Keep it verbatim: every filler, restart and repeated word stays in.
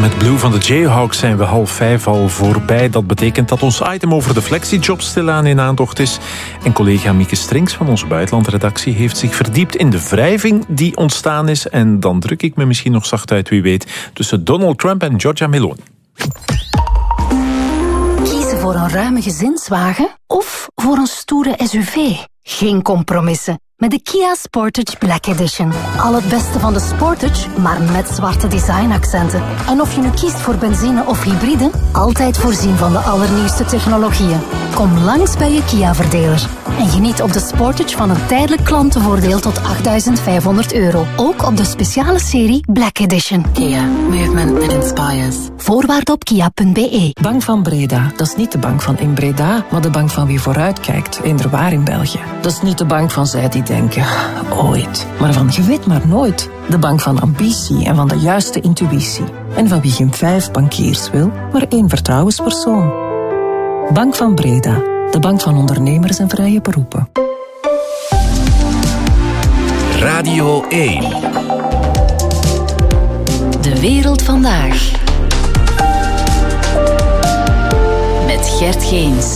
met Blue van de Jayhawks zijn we half vijf al voorbij. Dat betekent dat ons item over de flexijobs stilaan in aantocht is. En collega Mieke Strings van onze buitenlandredactie heeft zich verdiept in de wrijving die ontstaan is. En dan druk ik me misschien nog zacht uit, wie weet, tussen Donald Trump en Giorgia Meloni. Kiezen voor een ruime gezinswagen of voor een stoere S U V? Geen compromissen. Met de Kia Sportage Black Edition. Al het beste van de Sportage, maar met zwarte designaccenten. En of je nu kiest voor benzine of hybride, altijd voorzien van de allernieuwste technologieën. Kom langs bij je Kia-verdeler. En geniet op de Sportage van een tijdelijk klantenvoordeel tot achtduizend vijfhonderd euro. Ook op de speciale serie Black Edition. Kia. Movement that inspires. Voorwaarden op kia punt b e. Bank van Breda. Dat is niet de bank van in Breda, maar de bank van wie vooruitkijkt. Eender waar in België. Dat is niet de bank van zij die denken, ooit. Maar van je weet maar nooit. De bank van ambitie en van de juiste intuïtie. En van wie geen vijf bankiers wil, maar één vertrouwenspersoon. Bank van Breda. De bank van ondernemers en vrije beroepen. Radio één. De wereld vandaag. Met Gert Geens.